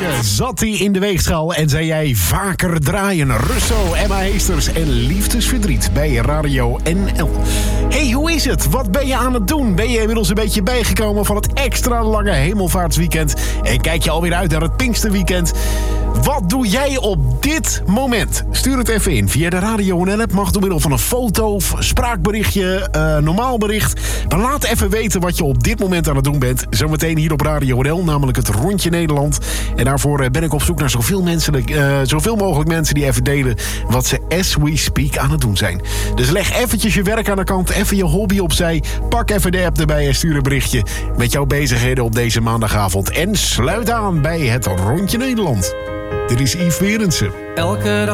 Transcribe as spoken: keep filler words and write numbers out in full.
Zat hij in de weegschaal en zei jij vaker draaien. Russo, Emma Heesters en Liefdesverdriet bij Radio N L. Hey, hoe is het? Wat ben je aan het doen? Ben je inmiddels een beetje bijgekomen van het extra lange hemelvaartsweekend? En kijk je alweer uit naar het Pinksterweekend? Wat doe jij op dit moment? Stuur het even in via de Radio N L-app. Mag door middel van een foto of spraakberichtje, uh, normaal bericht. Maar laat even weten wat je op dit moment aan het doen bent. Zometeen hier op Radio N L, namelijk het Rondje Nederland. En daarvoor uh, ben ik op zoek naar zoveel, mensen, uh, zoveel mogelijk mensen die even delen wat ze as we speak aan het doen zijn. Dus leg eventjes je werk aan de kant, even je hobby opzij. Pak even de app erbij en stuur een berichtje met jouw bezigheden op deze maandagavond. En sluit aan bij het Rondje Nederland. Dit is Yves Berendsen. Elke dag